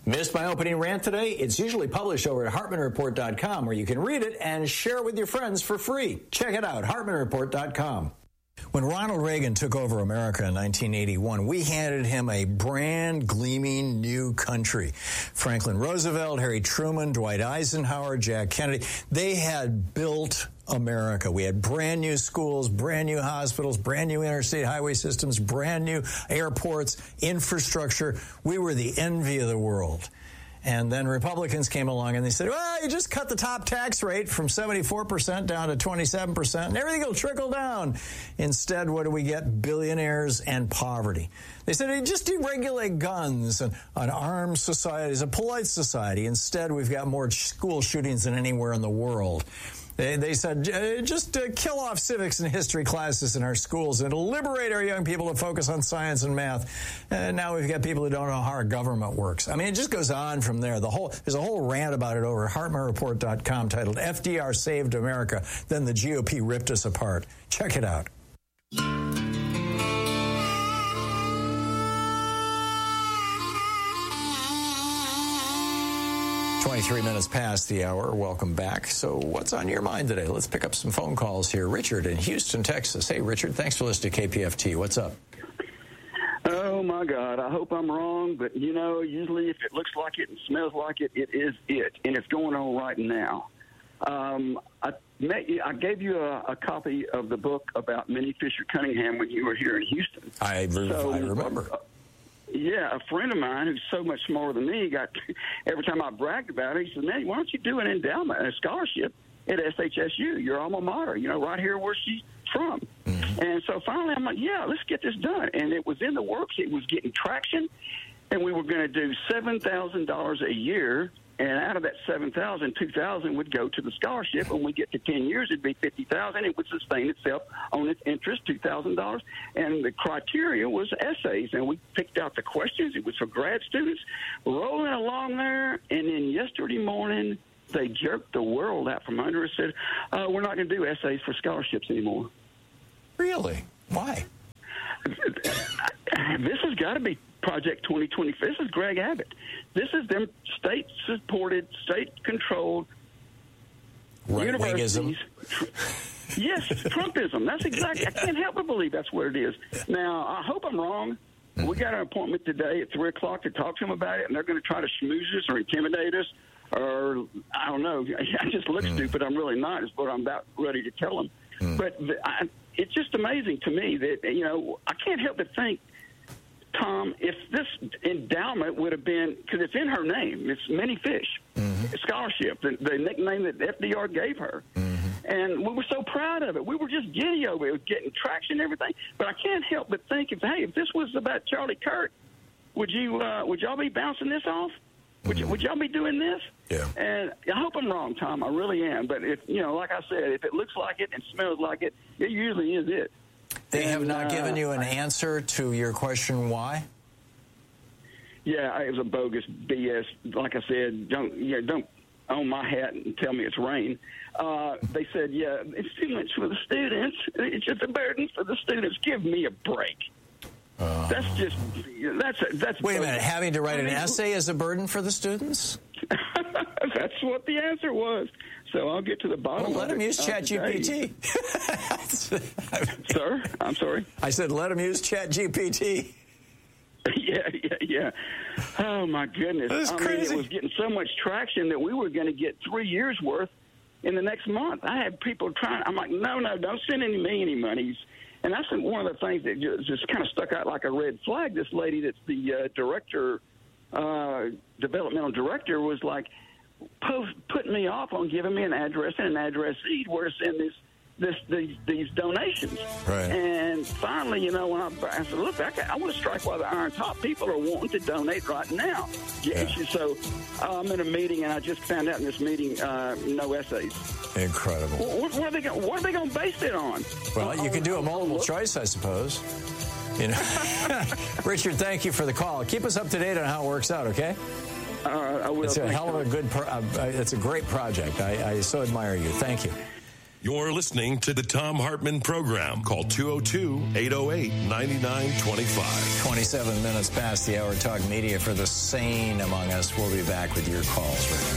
Missed my opening rant today? It's usually published over at HartmanReport.com, where you can read it and share it with your friends for free. Check it out, HartmanReport.com. When Ronald Reagan took over America in 1981, we handed him a brand gleaming new country. Franklin Roosevelt, Harry Truman, Dwight Eisenhower, Jack Kennedy, they had built America. We had brand new schools, brand new hospitals, brand new interstate highway systems, brand new airports, infrastructure. We were the envy of the world. And then Republicans came along and they said, well, you just cut the top tax rate from 74% down to 27% and everything will trickle down. Instead, what do we get? Billionaires and poverty. They said, hey, just deregulate guns and an armed society, a polite society. Instead, we've got more school shootings than anywhere in the world. They said, just kill off civics and history classes in our schools and liberate our young people to focus on science and math. And now we've got people who don't know how our government works. I mean, it just goes on from there. There's a whole rant about it over at HartmanReport.com titled FDR Saved America, Then the GOP Ripped Us Apart. Check it out. 23 minutes past the hour. Welcome back. So what's on your mind today? Let's pick up some phone calls here. Richard in Houston, Texas. Hey, Richard, thanks for listening to KPFT. What's up? Oh, my God. I hope I'm wrong, but, you know, usually if it looks like it and smells like it, it is it, and it's going on right now. I gave you a copy of the book about Minnie Fisher Cunningham when you were here in Houston. I remember. Yeah, a friend of mine who's so much smarter than me every time I bragged about it, he said, man, why don't you do an endowment, a scholarship at SHSU, your alma mater, you know, right here where she's from. Mm-hmm. And so finally I'm like, yeah, let's get this done. And it was in the works. It was getting traction. And we were going to do $7,000 a year. And out of that $7,000, $2,000 would go to the scholarship. When we get to 10 years, it'd be $50,000. It would sustain itself on its interest, $2,000. And the criteria was essays. And we picked out the questions. It was for grad students rolling along there. And then yesterday morning, they jerked the world out from under and said, we're not going to do essays for scholarships anymore. Really? Why? This has got to be Project 2020. This is Greg Abbott. This is them state-supported, state-controlled universities. Yes, Trumpism. That's exactly. I can't help but believe that's what it is. Now, I hope I'm wrong. We got an appointment today at 3 o'clock to talk to them about it, and they're going to try to schmooze us or intimidate us, or I don't know. I just look stupid. I'm really not. Is what I'm about ready to tell them. But it's just amazing to me that, you know, I can't help but think, Tom, if this endowment would have been, because it's in her name, it's Minnie Fish Scholarship, the nickname that FDR gave her. And we were so proud of it. We were just giddy over it. It was getting traction and everything. But I can't help but think, if this was about Charlie Kirk, would y'all be bouncing this off? Would y'all be doing this? Yeah. And I hope I'm wrong, Tom. I really am. But if, you know, like I said, if it looks like it and smells like it, it usually is it. They have not given you an answer to your question why? Yeah, it was a bogus BS. Like I said, don't own my hat and tell me it's rain. They said, yeah, it's too much for the students. It's just a burden for the students. Give me a break. That's Wait a minute. Having to write an essay is a burden for the students? That's what the answer was. So I'll get to the bottom of it. Let them use ChatGPT. Sir, I'm sorry. I said let them use ChatGPT. Yeah. Oh, my goodness. That's crazy. It was getting so much traction that we were going to get 3 years' worth in the next month. I had people trying. I'm like, no, don't send me any monies. And that's one of the things that just kind of stuck out like a red flag. This lady that's the director, developmental director, was like putting me off on giving me an address and an addressee where to send these donations. Right. And finally, you know, when I said, look, I want to strike while the iron's hot. People are wanting to donate right now. Yeah. So I'm in a meeting, and I just found out in this meeting, no essays. Incredible. What are they going to base it on? Well, you can do a multiple choice, I suppose. You know, Richard, thank you for the call. Keep us up to date on how it works out, okay? I will. It's a hell of a good. It's a great project. I so admire you. Thank you. You're listening to the Thom Hartmann Program. Call 202-808-9925. 27 minutes past the hour. Talk Media for the sane among us. We'll be back with your calls right now.